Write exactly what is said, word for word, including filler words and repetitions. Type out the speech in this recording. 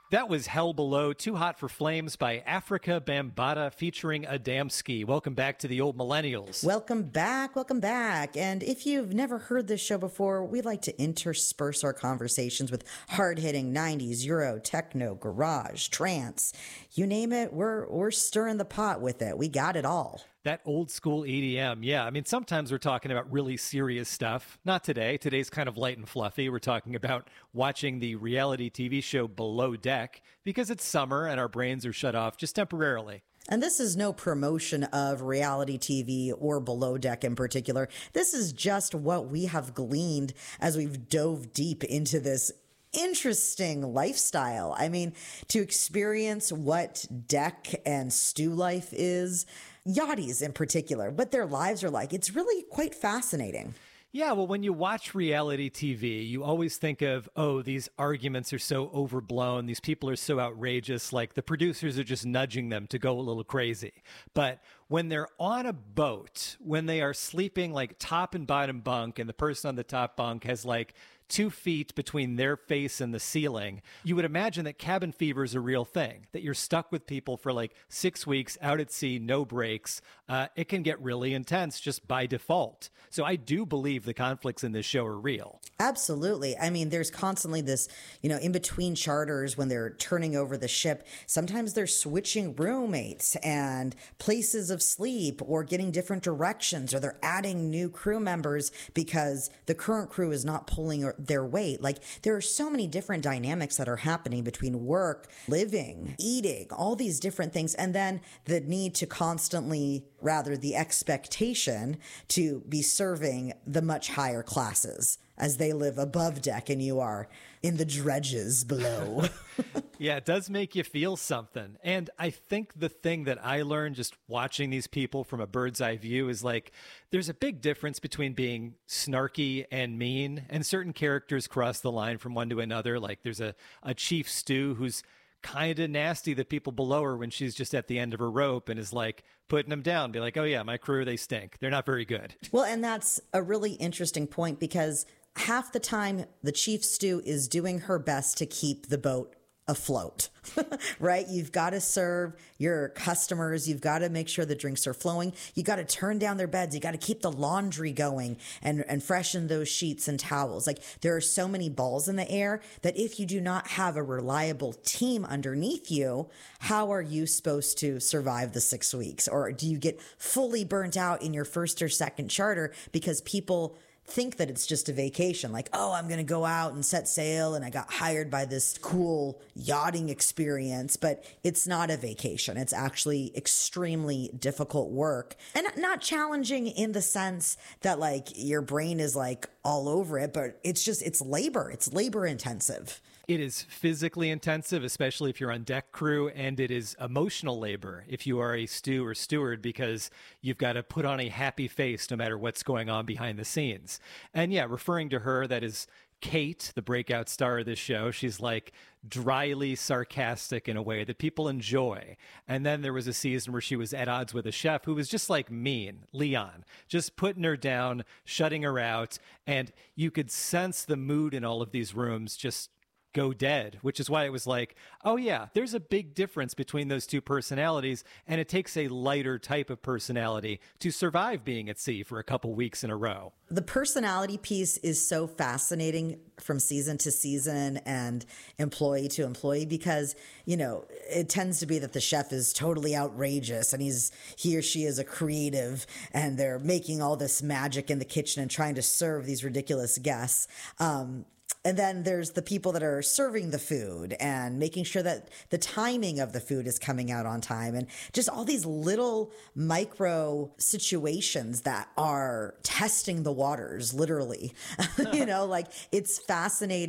That was Hell Below, Too Hot for Flames by Africa Bambaataa featuring Adamski. Welcome back to the Old Millennials. Welcome back, welcome back. And if you've never heard this show before, we like to intersperse our conversations with hard-hitting nineties, Euro, techno, garage, trance. You name it, we're we're stirring the pot with it. We got it all. That old school E D M, yeah. I mean, sometimes we're talking about really serious stuff. Not today. Today's kind of light and fluffy. We're talking about watching the reality T V show Below Deck because it's summer and our brains are shut off just temporarily. And this is no promotion of reality T V or Below Deck in particular. This is just what we have gleaned as we've dove deep into this interesting lifestyle. I mean, to experience what deck and stew life is, yachties in particular, what their lives are like, it's really quite fascinating. Yeah, well, when you watch reality T V, you always think of, oh, these arguments are so overblown. These people are so outrageous. Like the producers are just nudging them to go a little crazy. But when they're on a boat, when they are sleeping like top and bottom bunk, and the person on the top bunk has like two feet between their face and the ceiling, you would imagine that cabin fever is a real thing, that you're stuck with people for like six weeks out at sea, no breaks. Uh, it can get really intense just by default. So I do believe the conflicts in this show are real. Absolutely. I mean, there's constantly this, you know, in between charters when they're turning over the ship, sometimes they're switching roommates and places of sleep or getting different directions, or they're adding new crew members because the current crew is not pulling their weight. Like there are so many different dynamics that are happening between work, living, eating, all these different things. And then the need to constantly, rather the expectation to be serving the much higher classes as they live above deck and you are in the dredges below. Yeah, it does make you feel something. And I think the thing that I learned just watching these people from a bird's eye view is like, there's a big difference between being snarky and mean, and certain characters cross the line from one to another. Like there's a, a Chief Stew who's kind of nasty that people below her when she's just at the end of her rope and is like putting them down, be like, oh yeah, my crew, they stink. They're not very good. Well, and that's a really interesting point because half the time the Chief Stew is doing her best to keep the boat afloat, right? You've got to serve your customers. You've got to make sure the drinks are flowing. You got to turn down their beds. You got to keep the laundry going and, and freshen those sheets and towels. Like there are so many balls in the air that if you do not have a reliable team underneath you, how are you supposed to survive the six weeks? Or do you get fully burnt out in your first or second charter because people think that it's just a vacation, like, oh, I'm going to go out and set sail and I got hired by this cool yachting experience, but it's not a vacation. It's actually extremely difficult work and not challenging in the sense that like your brain is like all over it, but it's just, it's labor. It's labor intensive. It is physically intensive, especially if you're on deck crew, and it is emotional labor if you are a stew or steward, because you've got to put on a happy face no matter what's going on behind the scenes. And yeah, referring to her, that is Kate, the breakout star of this show. She's like dryly sarcastic in a way that people enjoy. And then there was a season where she was at odds with a chef who was just like mean, Leon, just putting her down, shutting her out. And you could sense the mood in all of these rooms just go dead, which is why it was like, oh yeah, there's a big difference between those two personalities, and it takes a lighter type of personality to survive being at sea for a couple weeks in a row. The personality piece is so fascinating from season to season and employee to employee because, you know, it tends to be that the chef is totally outrageous and he's he or she is a creative and they're making all this magic in the kitchen and trying to serve these ridiculous guests. Um, And then there's the people that are serving the food and making sure that the timing of the food is coming out on time, and just all these little micro situations that are testing the waters, literally. You know, like it's fascinating.